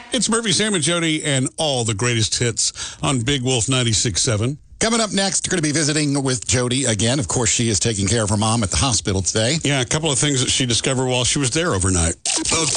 It's Murphy, Sam, and Jody, and all the greatest hits on Big Wolf 96.7. Coming up next, we're going to be visiting with Jody again. Of course, she is taking care of her mom at the hospital today. Yeah, a couple of things that she discovered while she was there overnight.